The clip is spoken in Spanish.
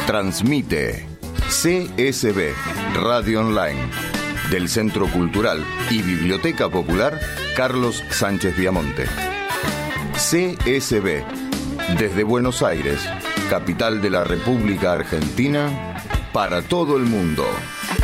Transmite CSB Radio Online del Centro Cultural y Biblioteca Popular Carlos Sánchez Viamonte. CSB desde Buenos Aires, capital de la República Argentina, para todo el mundo.